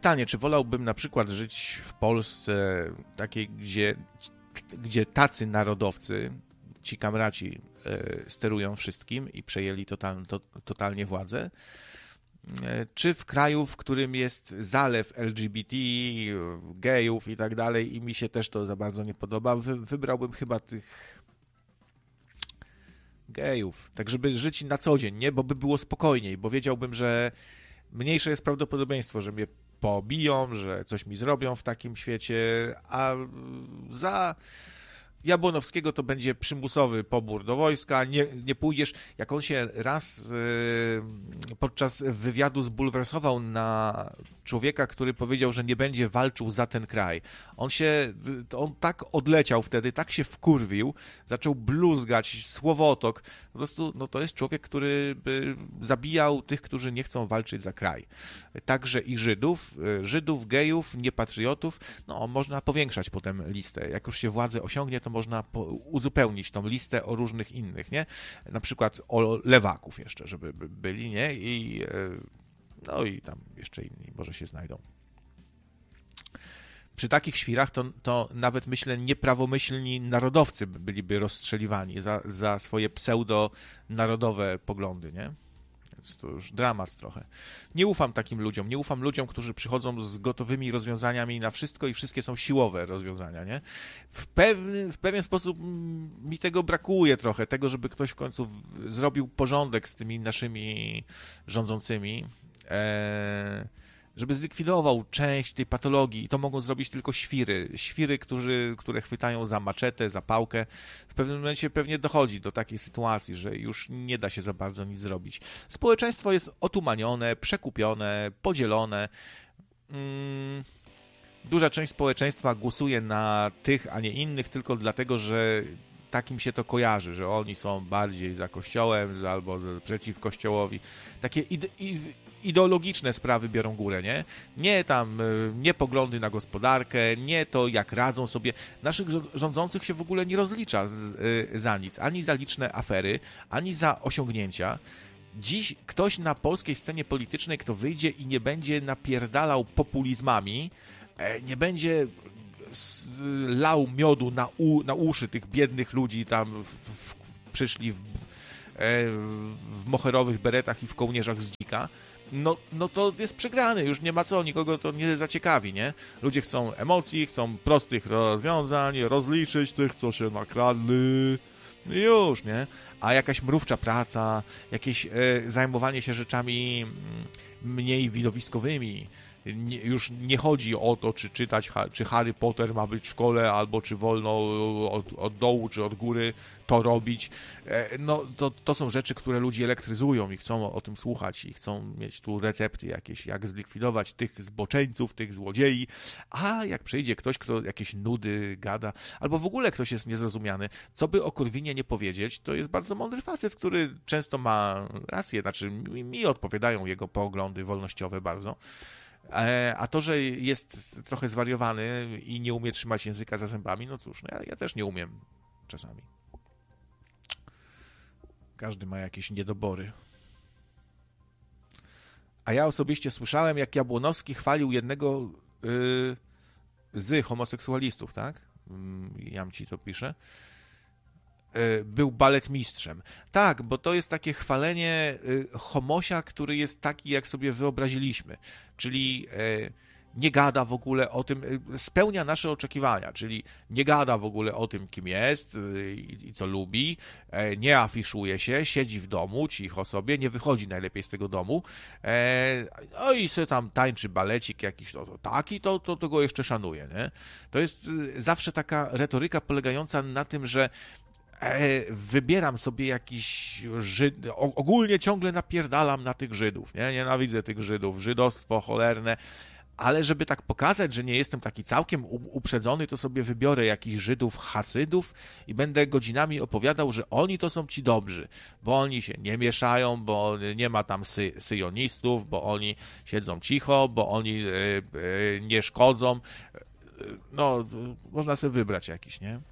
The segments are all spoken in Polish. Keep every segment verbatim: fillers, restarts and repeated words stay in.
pytanie, czy wolałbym na przykład żyć w Polsce takiej, gdzie, gdzie tacy narodowcy, ci kamraci sterują wszystkim i przejęli total, to, totalnie władzę, czy w kraju, w którym jest zalew L G B T, gejów i tak dalej i mi się też to za bardzo nie podoba, Wy, wybrałbym chyba tych gejów, tak żeby żyć na co dzień, nie? Bo by było spokojniej, bo wiedziałbym, że mniejsze jest prawdopodobieństwo, że mnie pobiją, że coś mi zrobią w takim świecie, a za Jabłonowskiego to będzie przymusowy pobór do wojska, nie, nie pójdziesz, jak on się raz yy, podczas wywiadu zbulwersował na człowieka, który powiedział, że nie będzie walczył za ten kraj. On się, on tak odleciał wtedy, tak się wkurwił, zaczął bluzgać, słowotok. Po prostu, no to jest człowiek, który by zabijał tych, którzy nie chcą walczyć za kraj. Także i Żydów, Żydów, gejów, niepatriotów, no można powiększać potem listę. Jak już się władzę osiągnie, to można po, uzupełnić tą listę o różnych innych, nie? Na przykład o lewaków jeszcze, żeby byli, nie? I no i tam jeszcze inni może się znajdą. Przy takich świrach to, to nawet, myślę, nieprawomyślni narodowcy byliby rozstrzeliwani za, za swoje pseudo-narodowe poglądy, nie? Więc to już dramat trochę. Nie ufam takim ludziom. Nie ufam ludziom, którzy przychodzą z gotowymi rozwiązaniami na wszystko i wszystkie są siłowe rozwiązania, nie? W pewien, w pewien sposób mi tego brakuje trochę, tego, żeby ktoś w końcu zrobił porządek z tymi naszymi rządzącymi, eee, żeby zlikwidował część tej patologii i to mogą zrobić tylko świry. Świry, którzy, które chwytają za maczetę, za pałkę. W pewnym momencie pewnie dochodzi do takiej sytuacji, że już nie da się za bardzo nic zrobić. Społeczeństwo jest otumanione, przekupione, podzielone. Hmm. Duża część społeczeństwa głosuje na tych, a nie innych tylko dlatego, że takim się to kojarzy, że oni są bardziej za Kościołem albo przeciw Kościołowi. Takie ide- ideologiczne sprawy biorą górę, nie? Nie tam, nie poglądy na gospodarkę, nie to, jak radzą sobie. Naszych rządzących się w ogóle nie rozlicza z, za nic, ani za liczne afery, ani za osiągnięcia. Dziś ktoś na polskiej scenie politycznej, kto wyjdzie i nie będzie napierdalał populizmami, nie będzie lał miodu na, u, na uszy tych biednych ludzi tam w, w, przyszli w, w moherowych beretach i w kołnierzach z dzika, no, no to jest przegrany, już nie ma co, nikogo to nie zaciekawi, nie? Ludzie chcą emocji, chcą prostych rozwiązań, rozliczyć tych, co się nakradli, już, nie? A jakaś mrówcza praca, jakieś e, zajmowanie się rzeczami mniej widowiskowymi, Nie, już nie chodzi o to, czy czytać, czy Harry Potter ma być w szkole, albo czy wolno od, od dołu, czy od góry to robić. No, to, to są rzeczy, które ludzi elektryzują i chcą o, o tym słuchać i chcą mieć tu recepty jakieś, jak zlikwidować tych zboczeńców, tych złodziei. A jak przyjdzie ktoś, kto jakieś nudy gada, albo w ogóle ktoś jest niezrozumiany, co by o Korwinie nie powiedzieć, to jest bardzo mądry facet, który często ma rację, znaczy mi, mi odpowiadają jego poglądy wolnościowe bardzo. A to, że jest trochę zwariowany i nie umie trzymać języka za zębami, no cóż, no ja, ja też nie umiem czasami. Każdy ma jakieś niedobory. A ja osobiście słyszałem, jak Jabłonowski chwalił jednego yy, z homoseksualistów, tak? Jam ci to pisze. Był baletmistrzem. Tak, bo to jest takie chwalenie homosia, który jest taki, jak sobie wyobraziliśmy. Czyli nie gada w ogóle o tym, spełnia nasze oczekiwania, czyli nie gada w ogóle o tym, kim jest i co lubi, nie afiszuje się, siedzi w domu, cicho sobie, nie wychodzi najlepiej z tego domu, no i sobie tam tańczy balecik jakiś, to, to taki, to, to, to go jeszcze szanuje, nie? To jest zawsze taka retoryka polegająca na tym, że wybieram sobie jakiś Żyd... ogólnie ciągle napierdalam na tych Żydów, nie? Nienawidzę tych Żydów, żydostwo cholerne, ale żeby tak pokazać, że nie jestem taki całkiem uprzedzony, to sobie wybiorę jakichś Żydów, Hasydów i będę godzinami opowiadał, że oni to są ci dobrzy, bo oni się nie mieszają, bo nie ma tam sy syjonistów, bo oni siedzą cicho, bo oni yy, yy, nie szkodzą. No, można sobie wybrać jakiś, nie?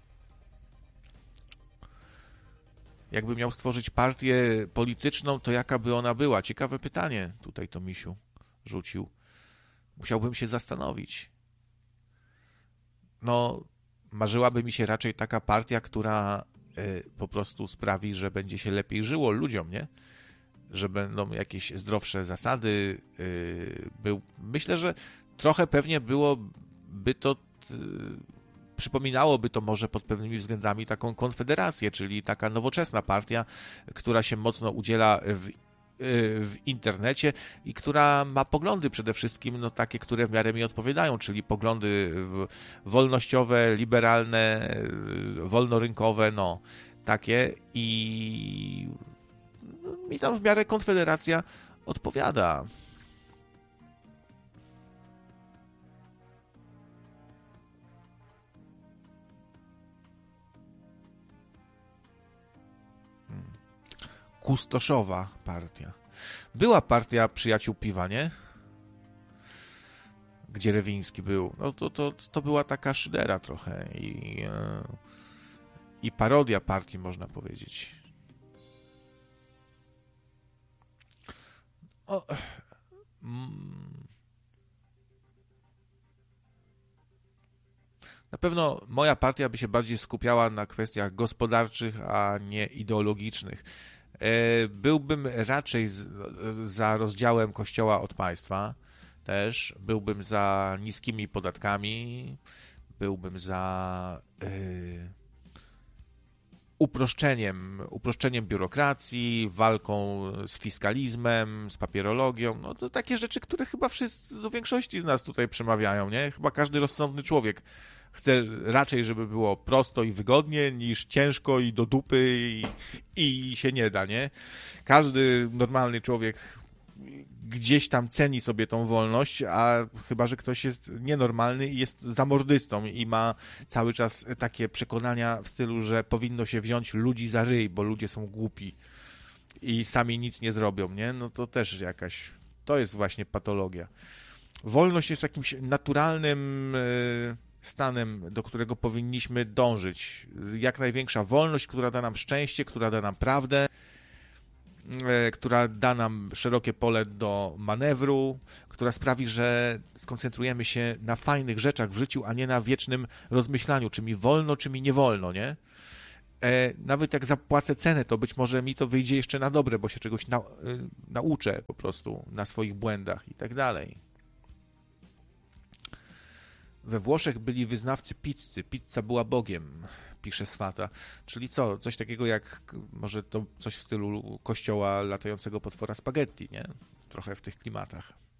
Jakby miał stworzyć partię polityczną, to jaka by ona była? Ciekawe pytanie tutaj to Misiu rzucił. Musiałbym się zastanowić. No, marzyłaby mi się raczej taka partia, która y, po prostu sprawi, że będzie się lepiej żyło ludziom, nie? Że będą jakieś zdrowsze zasady. Y, był, myślę, że trochę pewnie byłoby to, y, przypominałoby to może pod pewnymi względami taką konfederację, czyli taka nowoczesna partia, która się mocno udziela w w internecie i która ma poglądy przede wszystkim no, takie, które w miarę mi odpowiadają, czyli poglądy wolnościowe, liberalne, wolnorynkowe, no takie i mi tam w miarę Konfederacja odpowiada. Kustoszowa partia. Była partia Przyjaciół Piwa, nie? Gdzie Rewiński był. No to, to, to była taka szydera trochę i, i parodia partii, można powiedzieć. O, mm. Na pewno moja partia by się bardziej skupiała na kwestiach gospodarczych, a nie ideologicznych. Byłbym raczej z, za rozdziałem Kościoła od państwa też, byłbym za niskimi podatkami, byłbym za y, uproszczeniem, uproszczeniem biurokracji, walką z fiskalizmem, z papierologią, no to takie rzeczy, które chyba wszyscy, do większości z nas tutaj przemawiają, nie? Chyba każdy rozsądny człowiek chce raczej, żeby było prosto i wygodnie, niż ciężko i do dupy i, i się nie da, nie? Każdy normalny człowiek gdzieś tam ceni sobie tą wolność, a chyba że ktoś jest nienormalny i jest zamordystą i ma cały czas takie przekonania w stylu, że powinno się wziąć ludzi za ryj, bo ludzie są głupi i sami nic nie zrobią, nie? No to też jakaś, to jest właśnie patologia. Wolność jest jakimś naturalnym stanem, do którego powinniśmy dążyć. Jak największa wolność, która da nam szczęście, która da nam prawdę, która da nam szerokie pole do manewru, która sprawi, że skoncentrujemy się na fajnych rzeczach w życiu, a nie na wiecznym rozmyślaniu, czy mi wolno, czy mi nie wolno, nie? Nawet jak zapłacę cenę, to być może mi to wyjdzie jeszcze na dobre, bo się czegoś na, nauczę po prostu na swoich błędach i tak dalej. We Włoszech byli wyznawcy pizzy. Pizza była Bogiem, pisze Swata. Czyli co? Coś takiego jak, może to coś w stylu kościoła latającego potwora spaghetti, nie? Trochę w tych klimatach.